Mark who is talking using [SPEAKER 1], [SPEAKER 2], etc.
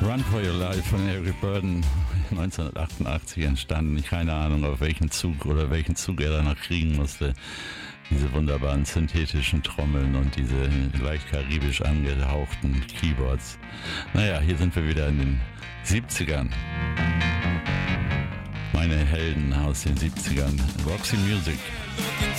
[SPEAKER 1] Run for Your Life von Eric Burdon, 1988 entstanden. Keine Ahnung, auf welchen Zug oder welchen Zug er danach kriegen musste. Diese wunderbaren synthetischen Trommeln und diese leicht karibisch angehauchten Keyboards. Naja, hier sind wir wieder in den 70ern. Meine Helden aus den 70ern. Roxy Music.